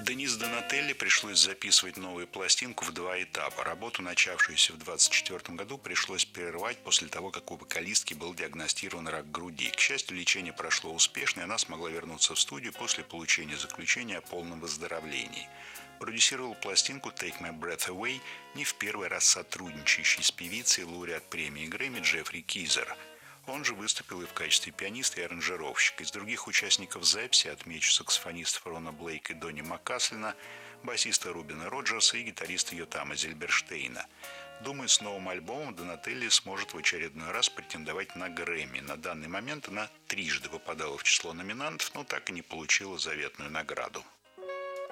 Денис Донателли пришлось записывать новую пластинку в два этапа. Работу, начавшуюся в 1924 году, пришлось прервать после того, как у вокалистки был диагностирован рак груди. К счастью, лечение прошло успешно, и она смогла вернуться в студию после получения заключения о полном выздоровлении. Продюсировал пластинку «Take My Breath Away» не в первый раз сотрудничающий с певицей лауреат премии Грэмми Джеффри Кизер. Он же выступил и в качестве пианиста и аранжировщика. Из других участников записи отмечу саксофонистов Рона Блейка и Донни Маккаслина, басиста Рубина Роджерса и гитариста Йотама Зильберштейна. Думаю, с новым альбомом Донателли сможет в очередной раз претендовать на Грэмми. На данный момент она трижды попадала в число номинантов, но так и не получила заветную награду.